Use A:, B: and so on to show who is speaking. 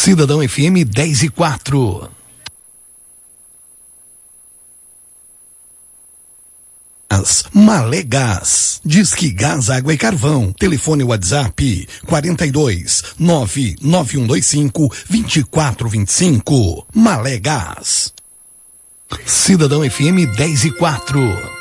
A: Cidadão FM 10:04. Malé Gás. Disque Gás, Água e Carvão. Telefone WhatsApp 42 99125 2425. Malé Gás. Cidadão FM 10:04.